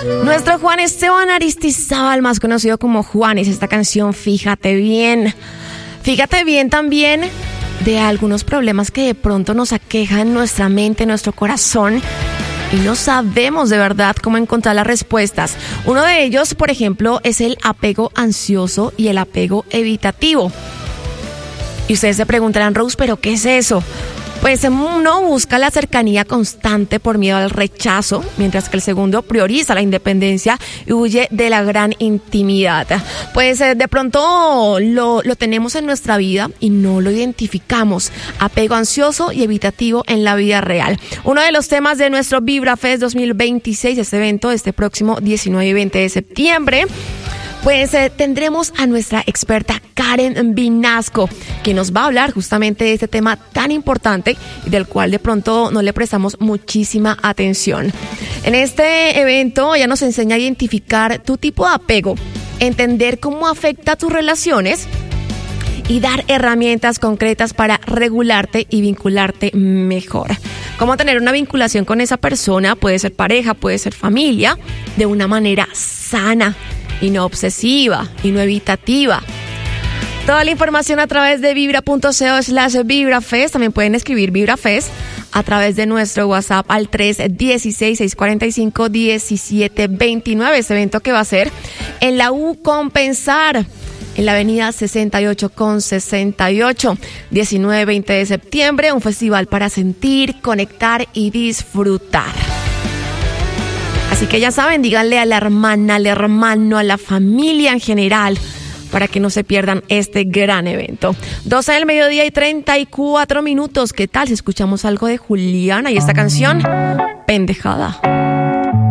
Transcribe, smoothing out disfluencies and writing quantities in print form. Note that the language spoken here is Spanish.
Nuestro Juan Esteban Aristizábal, más conocido como Juanes, esta canción Fíjate Bien. Fíjate bien también de algunos problemas que de pronto nos aquejan en nuestra mente, en nuestro corazón, y no sabemos de verdad cómo encontrar las respuestas. Uno de ellos, por ejemplo, es el apego ansioso y el apego evitativo. Y ustedes se preguntarán, Rose, ¿pero qué es eso? Pues uno busca la cercanía constante por miedo al rechazo, mientras que el segundo prioriza la independencia y huye de la gran intimidad. Pues de pronto lo tenemos en nuestra vida y no lo identificamos. Apego ansioso y evitativo en la vida real. Uno de los temas de nuestro VibraFest 2026, este evento, este próximo 19 y 20 de septiembre, pues tendremos a nuestra experta Karen Vinasco, que nos va a hablar justamente de este tema tan importante y del cual de pronto no le prestamos muchísima atención. En este evento ella nos enseña a identificar tu tipo de apego, entender cómo afecta a tus relaciones y dar herramientas concretas para regularte y vincularte mejor. Cómo tener una vinculación con esa persona, puede ser pareja, puede ser familia, de una manera sana y no obsesiva y no evitativa. Toda la información a través de vibra.co/VibraFest. También pueden escribir VibraFest a través de nuestro WhatsApp al 316-645-1729. Este evento que va a ser en la U Compensar, en la avenida 68 con 68, 19-20 de septiembre, un festival para sentir, conectar y disfrutar. Así que ya saben, díganle a la hermana, al hermano, a la familia en general, para que no se pierdan este gran evento. 12 del mediodía y 34 minutos. ¿Qué tal si escuchamos algo de Juliana y esta canción, Pendejada?